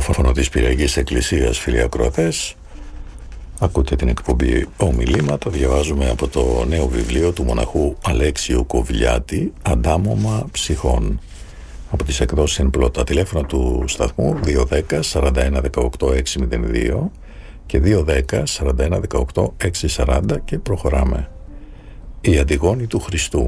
ραδιόφωνο της Πυριακής Εκκλησίας, φίλοι ακροατές. Ακούτε την εκπομπή Ομιλήματα. Διαβάζουμε από το νέο βιβλίο του μοναχού Αλέξιου Κοβλιάτη, «Αντάμωμα ψυχών», από τις εκδόσεις Εν Πλώτα. Τηλέφωνο του σταθμού 210 41 18 602 και 210 41 18 640 και προχωράμε. Η Αντιγόνη του Χριστού.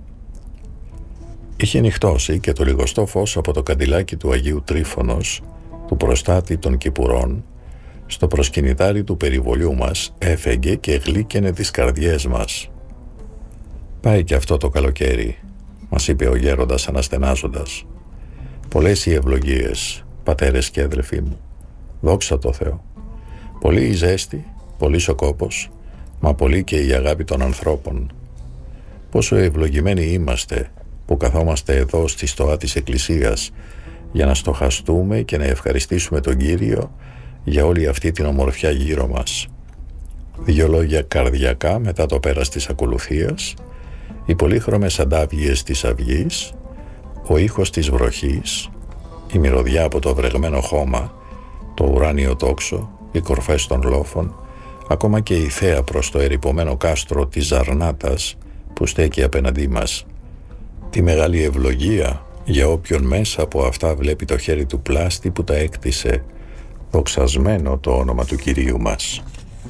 Είχε νυχτώσει και το λιγοστό φως από το καντιλάκι του Αγίου Τρίφωνος, του προστάτη των Κυπουρών, στο προσκυνητάρι του περιβολιού μας έφεγγε και γλύκαινε τις καρδιές μας. «Πάει και αυτό το καλοκαίρι», μας είπε ο γέροντας αναστενάζοντας. «Πολλές οι ευλογίες, πατέρες και αδελφοί μου, δόξα τω Θεώ. Πολύ η ζέστη, πολύς ο κόπος, μα πολύ και η αγάπη των ανθρώπων. Πόσο ευλογημένοι είμαστε που καθόμαστε εδώ στη στοά της Εκκλησίας για να στοχαστούμε και να ευχαριστήσουμε τον Κύριο για όλη αυτή την ομορφιά γύρω μας. Δυο λόγια καρδιακά μετά το πέρας της ακολουθίας, οι πολύχρωμες αντάβιες της αυγής, ο ήχος της βροχής, η μυρωδιά από το βρεγμένο χώμα, το ουράνιο τόξο, οι κορφές των λόφων, ακόμα και η θέα προς το ερειπωμένο κάστρο της Ζαρνάτας που στέκει απέναντί μας. Τη μεγάλη ευλογία για όποιον μέσα από αυτά βλέπει το χέρι του πλάστη που τα έκτισε, δοξασμένο το όνομα του Κυρίου μας.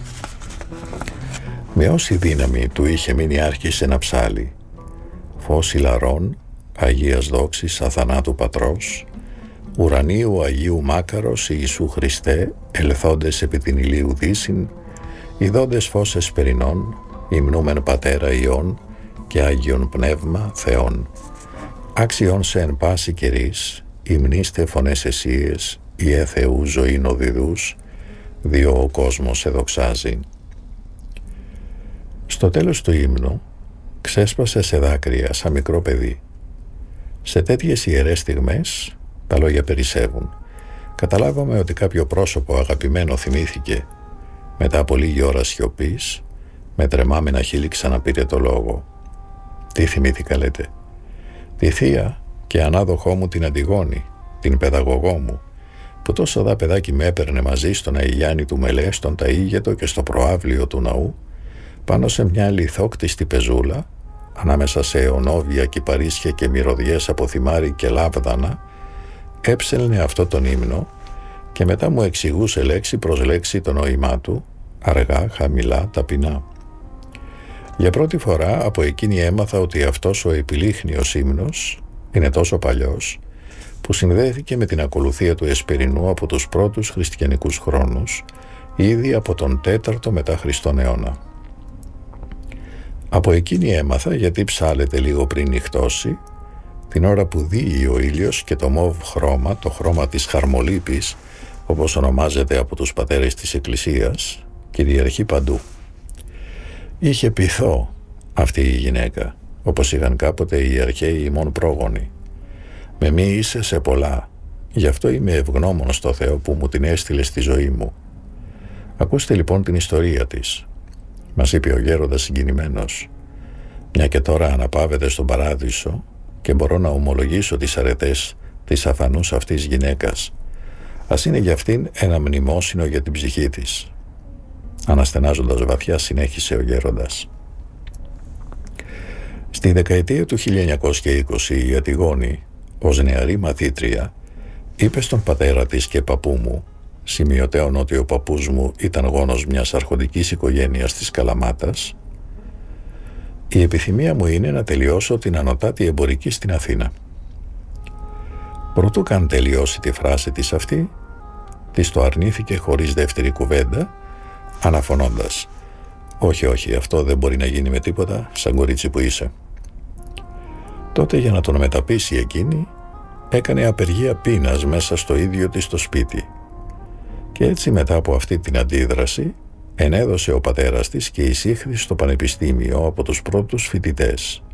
Με όση δύναμη του είχε μείνει άρχισε ένα ψάλι. Φως ηλαρών, Αγίας δόξης αθανάτου Πατρός, ουρανίου Αγίου Μάκαρος Ιησού Χριστέ, ελθόντες επί την ηλίου δύσιν, ιδώντες φως εσπερινών, υμνούμεν Πατέρα Υιών και Άγιον Πνεύμα Θεόν. Άξιον σε εν πάση καιρής, υμνήστε φωνές εσίες, Ιε Θεού ζωήν οδηδούς, διό ο κόσμος σε δοξάζει. Στο τέλος του ύμνου ξέσπασε σε δάκρυα σαν μικρό παιδί. Σε τέτοιες ιερές στιγμές τα λόγια περισσεύουν. Καταλάβαμε ότι κάποιο πρόσωπο αγαπημένο θυμήθηκε. Μετά από λίγη ώρα σιωπής, με τρεμάμενα χείλη ξαναπήρε το λόγο. Τι θυμήθηκα, λέτε? Τη θεία και ανάδοχό μου την Αντιγόνη, την παιδαγωγό μου, που τόσο δα παιδάκι με έπαιρνε μαζί στον Αγιάννη του Μελέ, στον Ταΐγετο και στο προάβλιο του ναού, πάνω σε μια λιθόκτιστη πεζούλα, ανάμεσα σε αιωνόβια κυπαρίσια και μυρωδιές από θυμάρι και λάβδανα, έψελνε αυτό τον ύμνο και μετά μου εξηγούσε λέξη προς λέξη το νόημά του, αργά, χαμηλά, ταπεινά. Για πρώτη φορά από εκείνη έμαθα ότι αυτός ο επιλίχνιος ύμνος είναι τόσο παλιός, που συνδέθηκε με την ακολουθία του Εσπερινού από τους πρώτους χριστιανικούς χρόνους, ήδη από τον 4ο μετά Χριστόν αιώνα. Από εκείνη έμαθα γιατί ψάλεται λίγο πριν νυχτώσει, την ώρα που δείει ο ήλιος και το μόβ χρώμα, το χρώμα της χαρμολύπης, όπως ονομάζεται από τους πατέρες της Εκκλησίας, κυριαρχεί παντού. Είχε πειθό αυτή η γυναίκα, όπως είχαν κάποτε οι αρχαίοι ημών πρόγονοι. Με μη είσαι σε πολλά, γι' αυτό είμαι ευγνώμων στο Θεό που μου την έστειλε στη ζωή μου. Ακούστε λοιπόν την ιστορία της, μας είπε ο γέροντας συγκινημένος. Μια και τώρα αναπαύεται στον παράδεισο και μπορώ να ομολογήσω τις αρετές της αφανούς αυτής γυναίκας, ας είναι για αυτήν ένα μνημόσυνο για την ψυχή της. Αναστενάζοντας βαθιά συνέχισε ο γέροντας. Στη δεκαετία του 1920 η Αντιγόνη, ως νεαρή μαθήτρια, είπε στον πατέρα της και παππού μου, σημειωτέων ότι ο παππούς μου ήταν γόνος μιας αρχοντικής οικογένειας της Καλαμάτας, «Η επιθυμία μου είναι να τελειώσω την ανωτάτη εμπορική στην Αθήνα». Προτού καν τελειώσει τη φράση της αυτή, της το αρνήθηκε χωρίς δεύτερη κουβέντα, αναφωνώντας «Όχι, αυτό δεν μπορεί να γίνει με τίποτα, σαν κορίτσι που είσαι». Τότε για να τον μεταπείσει εκείνη, έκανε απεργία πείνας μέσα στο ίδιο της το σπίτι. Και έτσι μετά από αυτή την αντίδραση, ενέδωσε ο πατέρας της και εισήχθη στο πανεπιστήμιο από τους πρώτους φοιτητές.